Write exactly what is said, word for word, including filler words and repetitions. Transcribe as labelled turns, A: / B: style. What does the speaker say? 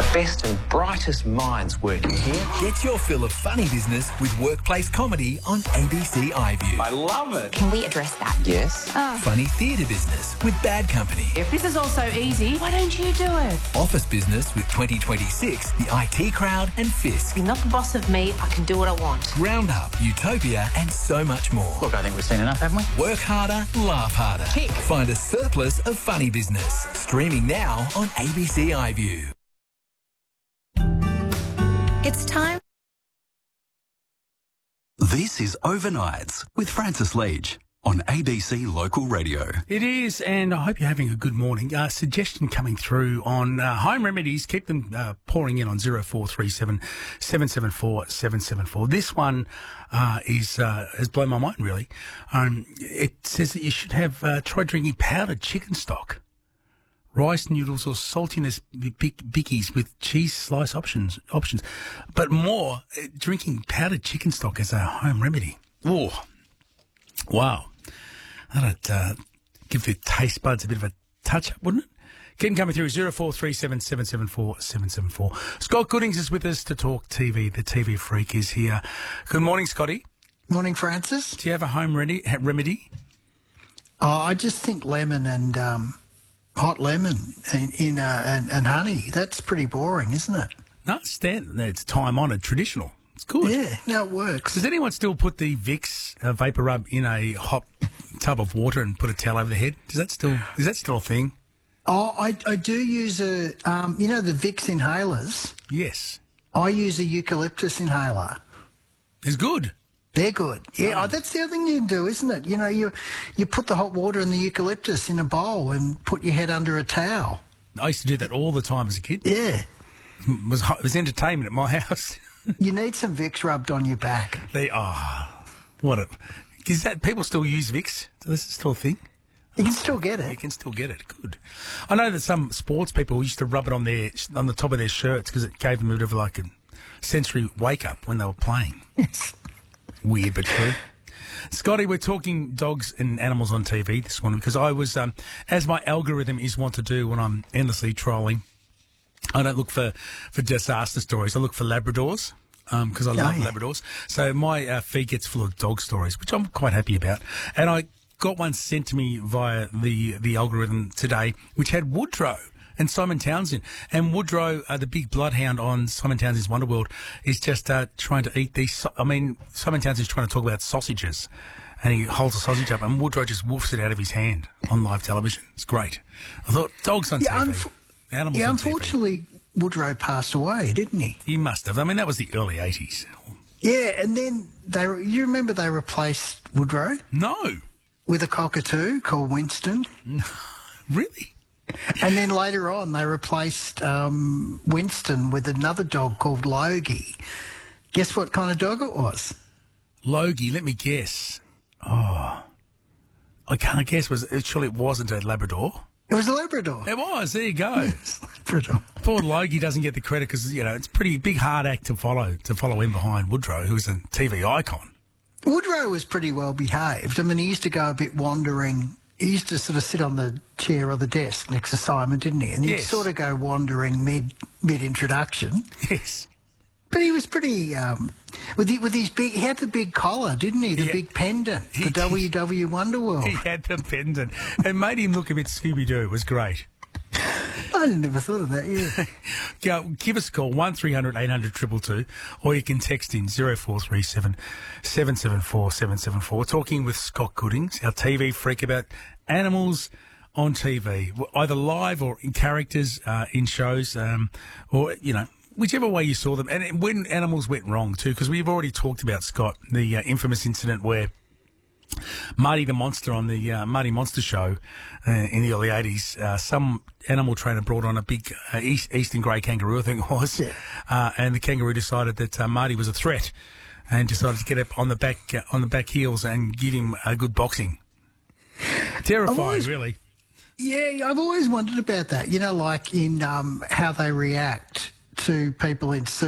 A: best and brightest minds working here.
B: Get your fill of funny business with workplace comedy on A B C iView.
A: I love it.
C: Can we address that?
A: Yes.
B: Funny theatre business with Bad Company.
D: If this is all so easy, why don't you do it?
B: Office business with twenty twenty-six, the I T Crowd and Fisk.
D: You're not the boss of me, I can do what I want.
B: Roundup, Utopia and so much more.
A: Look, I think we've seen enough, haven't we?
B: Work harder, laugh harder.
A: Tick.
B: Find a surplus of funny business. Streaming now on A B C iView.
C: It's time.
E: This is Overnights with Francis Leach on A B C Local Radio.
F: It is, and I hope you're having a good morning. Uh, suggestion coming through on uh, home remedies. Keep them uh, pouring in on zero four three seven, seven seven four, seven seven four. This one uh, is uh, has blown my mind, really. Um, it says that you should have uh, try drinking powdered chicken stock, rice noodles or saltiness bic- bickies with cheese slice options, options, but more uh, drinking powdered chicken stock as a home remedy. Oh, wow. That'd uh, give the taste buds a bit of a touch-up, wouldn't it? Keep them coming through, zero four three seven, seven seven four, seven seven four. Scott Goodings is with us to talk T V. The T V freak is here. Good morning, Scotty.
G: Morning, Francis.
F: Do you have a home ready, remedy?
G: Oh, I just think lemon and um, hot lemon in, in uh, and, and honey. That's pretty boring, isn't it?
F: No, it's standard. It's time-honoured, traditional. It's good.
G: Yeah, no, it works.
F: Does anyone still put the Vicks uh, vapor rub in a hot tub of water and put a towel over the head? Does that still is that still a thing?
G: Oh, I, I do use a, um, you know, the Vicks inhalers.
F: Yes.
G: I use a eucalyptus inhaler.
F: It's good.
G: They're good. Yeah, oh, that's the other thing you can do, isn't it? You know, you you put the hot water and the eucalyptus in a bowl and put your head under a towel.
F: I used to do that all the time as a kid.
G: Yeah.
F: It was, it was entertainment at my house.
G: You need some Vicks rubbed on your back.
F: They are. What a... Is that... People still use Vicks? So this is still a thing?
G: You can still get
F: You
G: it.
F: can still get it. Good. I know that some sports people used to rub it on their on the top of their shirts because it gave them a bit of like a sensory wake-up when they were playing.
G: Yes.
F: Weird but true. Scotty, we're talking dogs and animals on T V this morning because I was, um, as my algorithm is wont to do when I'm endlessly trolling, I don't look for, for disaster stories. I look for Labradors because um, I love
G: Oh, yeah.
F: Labradors. So my uh, feed gets full of dog stories, which I'm quite happy about. And I got one sent to me via the, the algorithm today, which had Woodrow and Simon Townsend. And Woodrow, uh, the big bloodhound on Simon Townsend's Wonderworld, is just uh, trying to eat these... So- I mean, Simon Townsend's trying to talk about sausages, and he holds a sausage up, and Woodrow just woofs it out of his hand on live television. It's great. I thought, dogs on
G: Yeah,
F: T V,
G: unf-
F: animals
G: Yeah,
F: on T V.
G: unfortunately, Woodrow passed away, didn't he?
F: He must have. I mean, that was the early eighties.
G: Yeah, and then they re- you remember they replaced Woodrow
F: No.
G: with a cockatoo called Winston,
F: Really?
G: and then later on they replaced um, Winston with another dog called Logie. Guess what kind of dog it was?
F: Logie, let me guess. Oh. I can't guess. Was it, surely it wasn't a Labrador.
G: It was a Labrador.
F: It was. There you go.
G: Labrador.
F: Poor Logie doesn't get the credit because, you know, it's a pretty big, hard act to follow, to follow in behind Woodrow, who's a T V icon.
G: Woodrow was pretty well behaved. I mean, he used to go a bit wandering. He used to sort of sit on the chair or the desk next to Simon, didn't he? And he'd
F: Yes.
G: sort of go wandering mid mid introduction.
F: Yes.
G: But he was pretty um, with the, with his big. He had the big collar, didn't he? The
F: Yeah.
G: big pendant,
F: He
G: the
F: did.
G: W W Wonderworld.
F: He had the pendant and made him look a bit Scooby-Doo. It was great.
G: I never thought of that. Yeah.
F: Go, give us a call, one three hundred eight hundred two two two, or you can text in zero four three seven, seven seven four, seven seven four. Talking with Scott Goodings, our T V freak, about animals on T V, either live or in characters uh, in shows, um, or, you know, whichever way you saw them. And when animals went wrong, too, because we've already talked about, Scott, the uh, infamous incident where Marty the Monster on the uh, Marty Monster show uh, in the early eighties, uh, some animal trainer brought on a big uh, east, eastern grey kangaroo, I think it was,
G: Yeah.
F: uh, and the kangaroo decided that uh, Marty was a threat and decided to get up on the back uh, on the back heels and give him a good boxing. Terrifying,
G: always-
F: really.
G: Yeah, I've always wondered about that. You know, like in um, how they react to people in